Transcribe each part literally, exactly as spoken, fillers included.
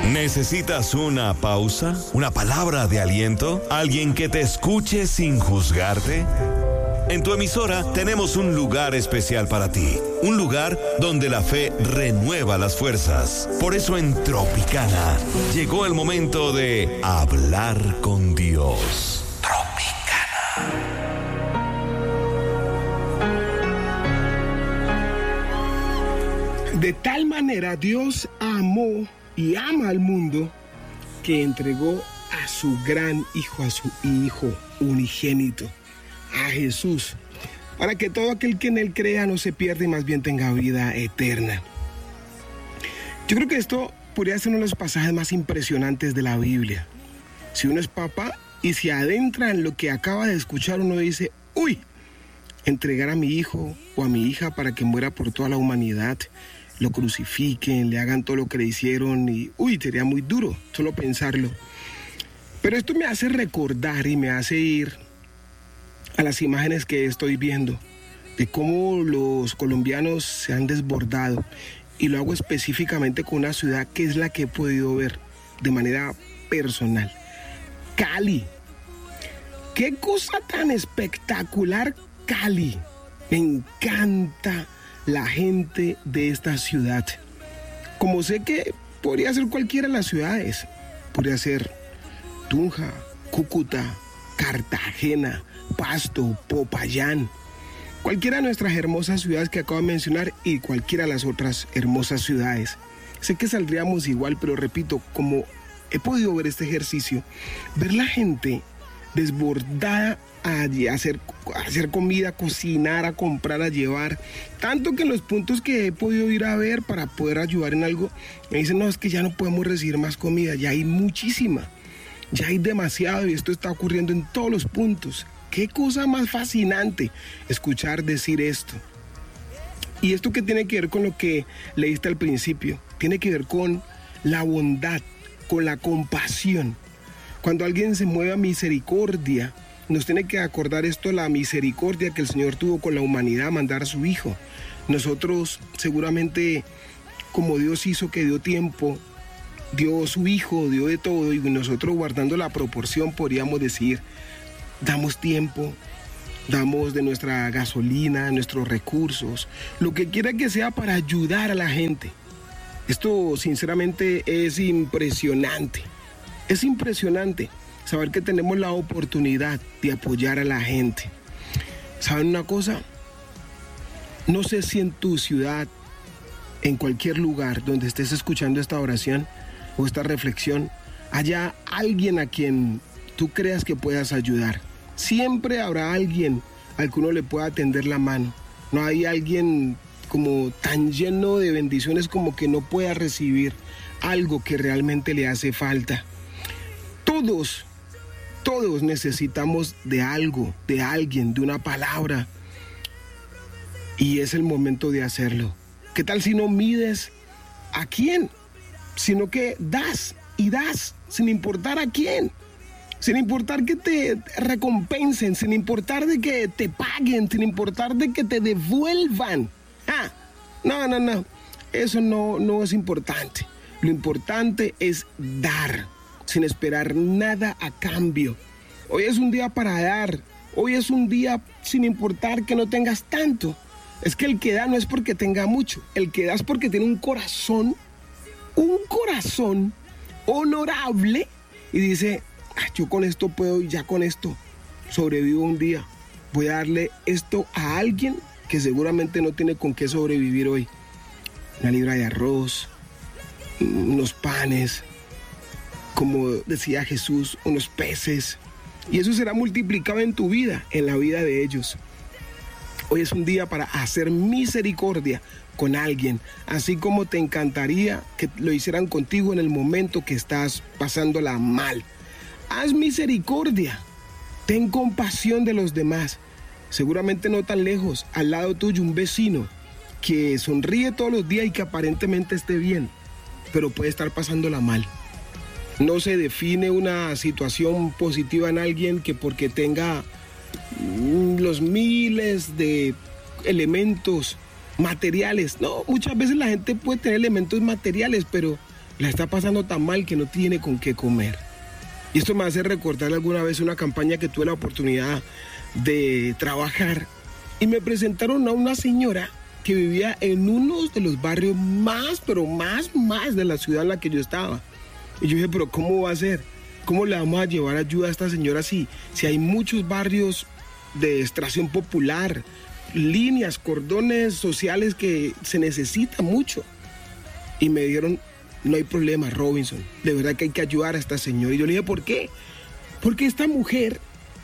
¿Necesitas una pausa? ¿Una palabra de aliento? ¿Alguien que te escuche sin juzgarte? En tu emisora tenemos un lugar especial para ti. Un lugar donde la fe renueva las fuerzas. Por eso en Tropicana llegó el momento de hablar con Dios. Tropicana. De tal manera Dios amó y ama al mundo que entregó a su gran hijo, a su hijo unigénito, a Jesús, para que todo aquel que en él crea no se pierda y más bien tenga vida eterna. Yo creo que esto podría ser uno de los pasajes más impresionantes de la Biblia. Si uno es papá y se adentra en lo que acaba de escuchar, uno dice, uy, entregar a mi hijo o a mi hija para que muera por toda la humanidad, lo crucifiquen, le hagan todo lo que le hicieron y, uy, sería muy duro solo pensarlo. Pero esto me hace recordar y me hace ir a las imágenes que estoy viendo, de cómo los colombianos se han desbordado, y lo hago específicamente con una ciudad que es la que he podido ver de manera personal, Cali. ¡Qué cosa tan espectacular, Cali! Me encanta la gente de esta ciudad. Como sé que podría ser cualquiera de las ciudades, podría ser Tunja, Cúcuta, Cartagena, Pasto, Popayán, cualquiera de nuestras hermosas ciudades que acabo de mencionar y cualquiera de las otras hermosas ciudades. Sé que saldríamos igual, pero repito, como he podido ver este ejercicio, ver la gente desbordada a hacer, a hacer comida, a cocinar, a comprar, a llevar, tanto que en los puntos que he podido ir a ver para poder ayudar en algo, me dicen, no, es que ya no podemos recibir más comida, ya hay muchísima, ya hay demasiado y esto está ocurriendo en todos los puntos. Qué cosa más fascinante escuchar decir esto. Y esto que tiene que ver con lo que leíste al principio, tiene que ver con la bondad, con la compasión. Cuando alguien se mueve a misericordia, nos tiene que acordar esto, la misericordia que el Señor tuvo con la humanidad, mandar a su Hijo. Nosotros seguramente, como Dios hizo que dio tiempo, dio su Hijo, dio de todo, y nosotros guardando la proporción podríamos decir, damos tiempo, damos de nuestra gasolina, nuestros recursos, lo que quiera que sea para ayudar a la gente. Esto sinceramente es impresionante. Es impresionante saber que tenemos la oportunidad de apoyar a la gente. ¿Saben una cosa? No sé si en tu ciudad, en cualquier lugar donde estés escuchando esta oración o esta reflexión, haya alguien a quien tú creas que puedas ayudar. Siempre habrá alguien al que uno le pueda tender la mano. No hay alguien como tan lleno de bendiciones como que no pueda recibir algo que realmente le hace falta. Todos, todos necesitamos de algo, de alguien, de una palabra. Y es el momento de hacerlo. ¿Qué tal si no mides a quién? Sino que das y das, sin importar a quién. Sin importar que te recompensen, sin importar de que te paguen, sin importar de que te devuelvan. Ah, no, no, no. Eso no, no es importante. Lo importante es dar, sin esperar nada a cambio. Hoy es un día para dar. Hoy es un día sin importar que no tengas tanto. Es que el que da no es porque tenga mucho. El que da es porque tiene un corazón, un corazón honorable y dice, ah, yo con esto puedo y ya con esto sobrevivo un día. Voy a darle esto a alguien que seguramente no tiene con qué sobrevivir hoy. Una libra de arroz, unos panes, como decía Jesús, unos peces. Y eso será multiplicado en tu vida, en la vida de ellos. Hoy es un día para hacer misericordia con alguien, así como te encantaría que lo hicieran contigo en el momento que estás pasándola mal. Haz misericordia, ten compasión de los demás. Seguramente no tan lejos, al lado tuyo un vecino que sonríe todos los días y que aparentemente esté bien, pero puede estar pasándola mal. No se define una situación positiva en alguien que porque tenga los miles de elementos materiales. No, muchas veces la gente puede tener elementos materiales, pero la está pasando tan mal que no tiene con qué comer. Y esto me hace recordar alguna vez una campaña que tuve la oportunidad de trabajar y me presentaron a una señora que vivía en uno de los barrios más, pero más, más de la ciudad en la que yo estaba. Y yo dije, pero ¿cómo va a ser? ¿Cómo le vamos a llevar ayuda a esta señora si, si hay muchos barrios de extracción popular, líneas, cordones sociales que se necesita mucho? Y me dieron, no hay problema, Robinson, de verdad que hay que ayudar a esta señora. Y yo le dije, ¿por qué? Porque esta mujer,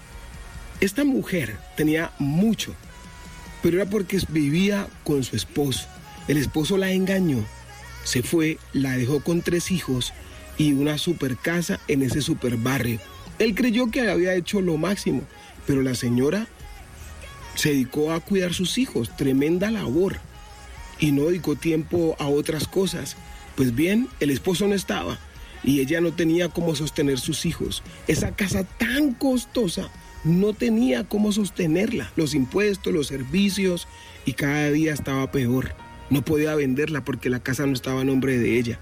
esta mujer tenía mucho, pero era porque vivía con su esposo. El esposo la engañó, se fue, la dejó con tres hijos y una super casa en ese super barrio. Él creyó que había hecho lo máximo, pero la señora se dedicó a cuidar sus hijos, tremenda labor, y no dedicó tiempo a otras cosas. Pues bien, el esposo no estaba y ella no tenía cómo sostener sus hijos. Esa casa tan costosa no tenía cómo sostenerla, los impuestos, los servicios, y cada día estaba peor. No podía venderla porque la casa no estaba a nombre de ella.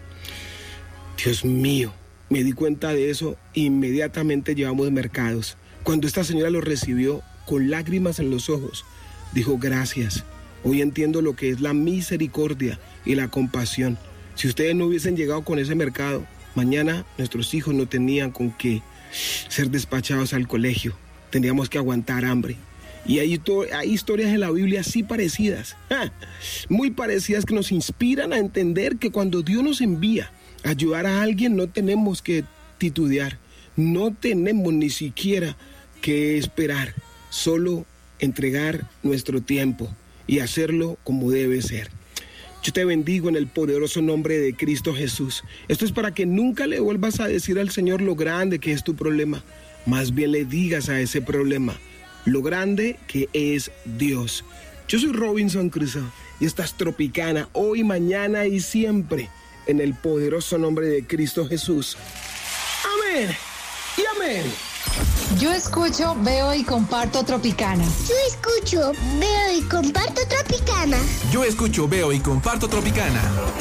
Dios mío, me di cuenta de eso e inmediatamente llevamos mercados. Cuando esta señora lo recibió con lágrimas en los ojos, dijo, gracias, hoy entiendo lo que es la misericordia y la compasión. Si ustedes no hubiesen llegado con ese mercado, mañana nuestros hijos no tenían con qué ser despachados al colegio. Tendríamos que aguantar hambre. Y hay, to- hay historias en la Biblia así parecidas, ¡ja! Muy parecidas, que nos inspiran a entender que cuando Dios nos envía a ayudar a alguien no tenemos que titubear, no tenemos ni siquiera que esperar, solo entregar nuestro tiempo y hacerlo como debe ser. Yo te bendigo en el poderoso nombre de Cristo Jesús. Esto es para que nunca le vuelvas a decir al Señor lo grande que es tu problema. Más bien le digas a ese problema lo grande que es Dios. Yo soy Robinson Crusoe y estás Tropicana hoy, mañana y siempre en el poderoso nombre de Cristo Jesús. Amén y amén. Yo escucho, veo y comparto Tropicana. Yo escucho, veo y comparto Tropicana. Yo escucho, veo y comparto Tropicana.